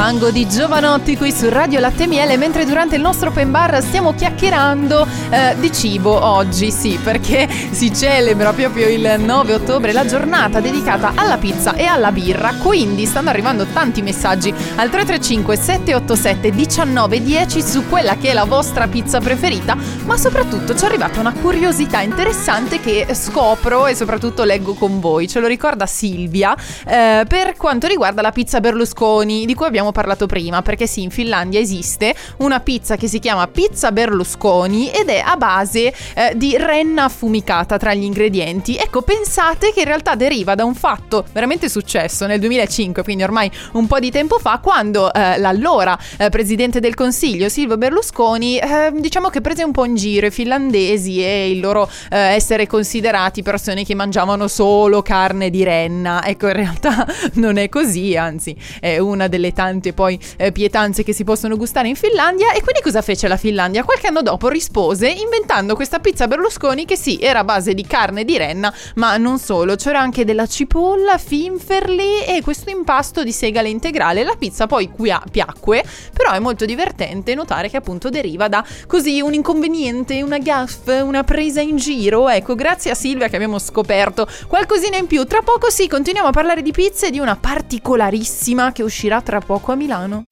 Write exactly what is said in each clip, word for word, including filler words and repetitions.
Fango di Giovanotti qui su Radio Latte Miele, mentre durante il nostro open bar stiamo chiacchierando eh, di cibo oggi, sì, perché si celebra proprio il nove ottobre la giornata dedicata alla pizza e alla birra, quindi stanno arrivando tanti messaggi al tre tre cinque sette otto sette uno nove uno zero su quella che è la vostra pizza preferita, ma soprattutto ci è arrivata una curiosità interessante che scopro e soprattutto leggo con voi. Ce lo ricorda Silvia eh, per quanto riguarda la pizza Berlusconi, di cui abbiamo parlato prima, perché sì, in Finlandia esiste una pizza che si chiama pizza Berlusconi ed è a base eh, di renna affumicata tra gli ingredienti. Ecco, pensate che in realtà deriva da un fatto veramente successo nel duemilacinque, quindi ormai un po' di tempo fa, quando eh, l'allora eh, presidente del Consiglio Silvio Berlusconi eh, diciamo che prese un po' in giro i finlandesi e il loro eh, essere considerati persone che mangiavano solo carne di renna. Ecco, in realtà non è così, anzi è una delle tante poi eh, pietanze che si possono gustare in Finlandia. E quindi cosa fece la Finlandia? Qualche anno dopo rispose inventando questa pizza Berlusconi che sì, era a base di carne di renna, ma non solo, c'era anche della cipolla, finferli e questo impasto di segale integrale. La pizza poi qui piacque, però è molto divertente notare che appunto deriva da così un inconveniente, una gaffe, una presa in giro. Ecco, grazie a Silvia che abbiamo scoperto qualcosina in più. Tra poco sì, continuiamo a parlare di pizze e di una particolarissima che uscirà tra poco a Milano.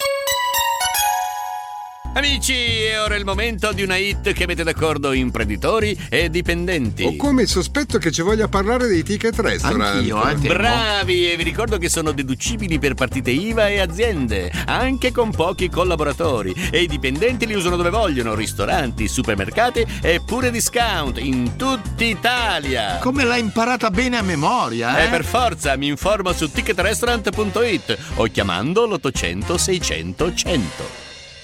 Amici, è ora il momento di una hit che mette d'accordo imprenditori e dipendenti. Ho come il sospetto che ci voglia parlare dei ticket restaurant. Anch'io, eh, Bravi, e vi ricordo che sono deducibili per partite I V A e aziende, anche con pochi collaboratori. E i dipendenti li usano dove vogliono, ristoranti, supermercati e pure discount in tutta Italia. Come l'hai imparata bene a memoria, eh? Eh, per forza, mi informo su ticket restaurant punto it o chiamando l'ottocento seicento cento.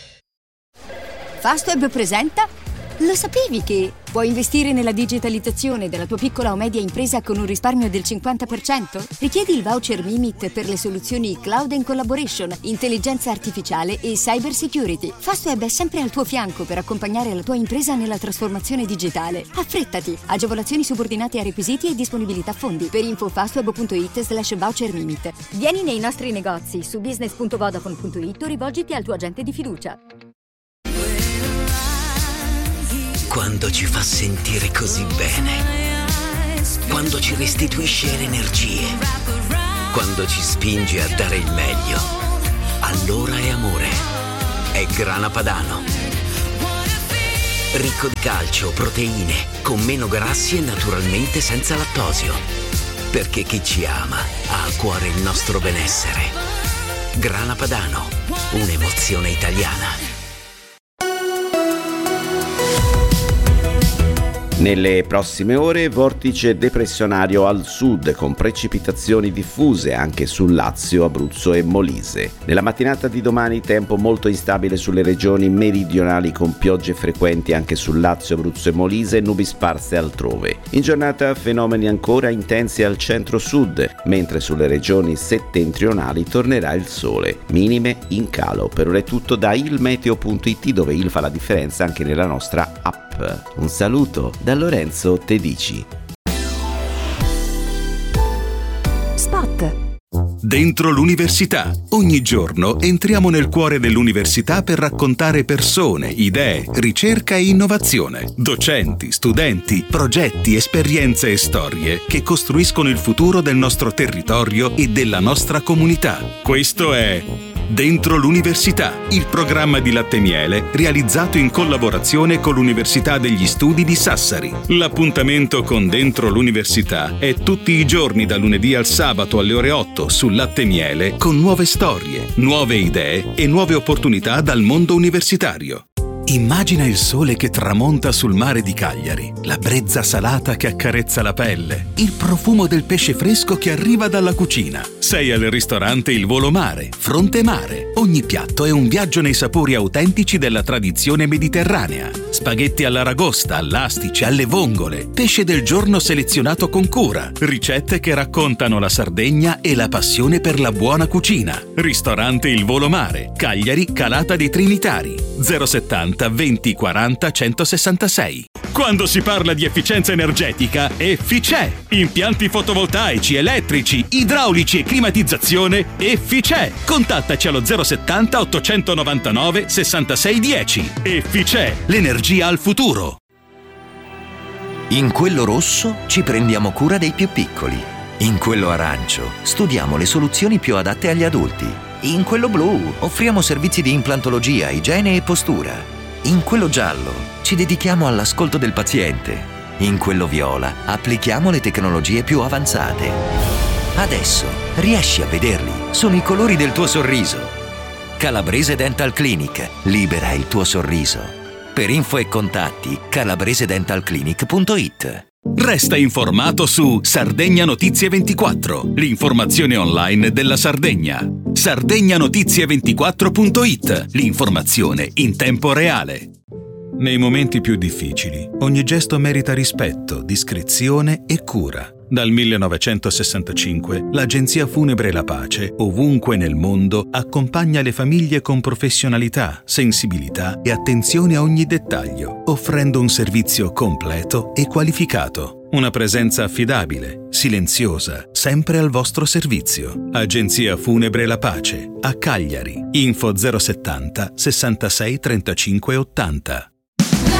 Fastweb presenta. Lo sapevi che puoi investire nella digitalizzazione della tua piccola o media impresa con un risparmio del cinquanta per cento? Richiedi il voucher Mimit per le soluzioni Cloud and Collaboration, intelligenza artificiale e cyber security. Fastweb è sempre al tuo fianco per accompagnare la tua impresa nella trasformazione digitale. Affrettati! Agevolazioni subordinate a requisiti e disponibilità fondi. Per info fastweb punto it slash voucher Mimit. Vieni nei nostri negozi su business punto vodafone punto it o rivolgiti al tuo agente di fiducia. Quando ci fa sentire così bene, quando ci restituisce le energie, quando ci spinge a dare il meglio, allora è amore. È Grana Padano. Ricco di calcio, proteine, con meno grassi e naturalmente senza lattosio. Perché chi ci ama ha a cuore il nostro benessere. Grana Padano, un'emozione italiana. Nelle prossime ore vortice depressionario al sud con precipitazioni diffuse anche sul Lazio, Abruzzo e Molise. Nella mattinata di domani tempo molto instabile sulle regioni meridionali con piogge frequenti anche sul Lazio, Abruzzo e Molise e nubi sparse altrove. In giornata fenomeni ancora intensi al centro-sud, mentre sulle regioni settentrionali tornerà il sole. Minime in calo. Per ora è tutto da il meteo punto it, dove il fa la differenza anche nella nostra app. Un saluto da Lorenzo Tedici. Spot. Dentro l'università. Ogni giorno entriamo nel cuore dell'università per raccontare persone, idee, ricerca e innovazione. Docenti, studenti, progetti, esperienze e storie che costruiscono il futuro del nostro territorio e della nostra comunità. Questo è Dentro l'università, il programma di Latte Miele realizzato in collaborazione con l'Università degli Studi di Sassari. L'appuntamento con Dentro l'università è tutti i giorni da lunedì al sabato alle ore otto su Latte Miele, con nuove storie, nuove idee e nuove opportunità dal mondo universitario. Immagina il sole che tramonta sul mare di Cagliari, la brezza salata che accarezza la pelle, il profumo del pesce fresco che arriva dalla cucina. Sei al ristorante Il Volo Mare, Fronte Mare. Ogni piatto è un viaggio nei sapori autentici della tradizione mediterranea. Spaghetti all'aragosta, all'astice, alle vongole, pesce del giorno selezionato con cura, ricette che raccontano la Sardegna e la passione per la buona cucina. Ristorante Il Volo Mare, Cagliari, Calata dei Trinitari, zero settanta venti quaranta centosessantasei. Quando si parla di efficienza energetica, Efficè. Impianti fotovoltaici, elettrici, idraulici e climatizzazione, Efficè. Contattaci allo zero settanta ottocentonovantanove sessantasei dieci. Efficè, l'energia al futuro. In quello rosso ci prendiamo cura dei più piccoli. In quello arancio studiamo le soluzioni più adatte agli adulti. In quello blu offriamo servizi di implantologia, igiene e postura. In quello giallo ci dedichiamo all'ascolto del paziente. In quello viola applichiamo le tecnologie più avanzate. Adesso riesci a vederli, sono i colori del tuo sorriso. Calabrese Dental Clinic, libera il tuo sorriso. Per info e contatti calabrese dental clinic punto it. Resta informato su Sardegna Notizie ventiquattro, l'informazione online della Sardegna. sardegna notizie ventiquattro punto it, l'informazione in tempo reale. Nei momenti più difficili, ogni gesto merita rispetto, discrezione e cura. Dal millenovecentosessantacinque, l'Agenzia Funebre La Pace, ovunque nel mondo, accompagna le famiglie con professionalità, sensibilità e attenzione a ogni dettaglio, offrendo un servizio completo e qualificato. Una presenza affidabile, silenziosa, sempre al vostro servizio. Agenzia Funebre La Pace, a Cagliari. Info zero settanta sessantasei trentacinque ottanta.